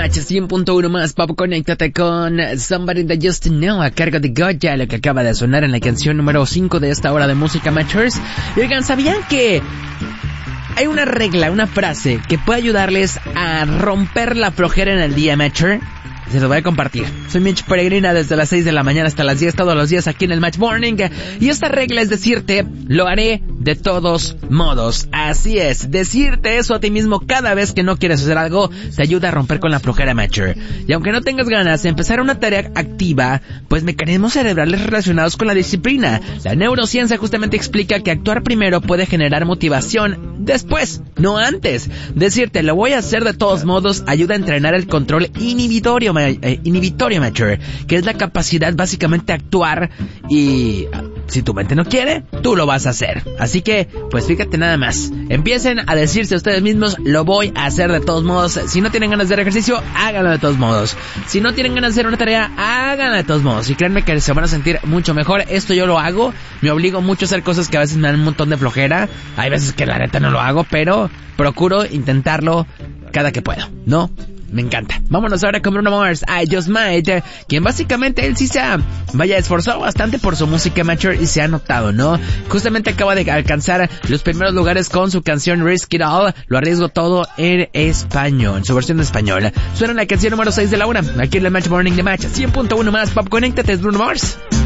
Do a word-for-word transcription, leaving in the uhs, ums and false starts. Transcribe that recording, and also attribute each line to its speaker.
Speaker 1: Match, cien punto uno más. Pop, conéctate con Somebody That Just Know a cargo de Goya, lo que acaba de sonar en la canción número cinco de esta hora de música Matchers. Y oigan, ¿sabían que hay una regla, una frase que puede ayudarles a romper la flojera en el día, Matcher? Se los voy a compartir. Soy Mitch Peregrina desde las seis de la mañana hasta las diez todos los días aquí en el Match Morning. Y esta regla es decirte, lo haré de todos modos. Así es, decirte eso a ti mismo cada vez que no quieres hacer algo te ayuda a romper con la flojera, Matcher. Y aunque no tengas ganas de empezar una tarea activa, pues mecanismos cerebrales relacionados con la disciplina. La neurociencia justamente explica que actuar primero puede generar motivación después, no antes. Decirte, lo voy a hacer de todos modos, ayuda a entrenar el control inhibitorio, eh, inhibitorio, Matcher, que es la capacidad básicamente de actuar y si tu mente no quiere, tú lo vas a hacer. Así que, pues fíjate nada más. Empiecen a decirse a ustedes mismos, lo voy a hacer de todos modos. Si no tienen ganas de hacer ejercicio, háganlo de todos modos. Si no tienen ganas de hacer una tarea, háganla de todos modos. Y créanme que se van a sentir mucho mejor. Esto yo lo hago. Me obligo mucho a hacer cosas que a veces me dan un montón de flojera. Hay veces que la neta no lo hago, pero procuro intentarlo cada que puedo, ¿no? Me encanta. Vámonos ahora con Bruno Mars, I Just Might, quien básicamente él sí se ha, vaya, esforzado bastante por su música Matcher y se ha notado, ¿no? Justamente acaba de alcanzar los primeros lugares con su canción Risk It All, lo arriesgo todo en español, en su versión en español. Suena la canción número seis de la una, aquí en el Match Morning de Match, cien punto uno más, Pop, conéctate, es Bruno Mars.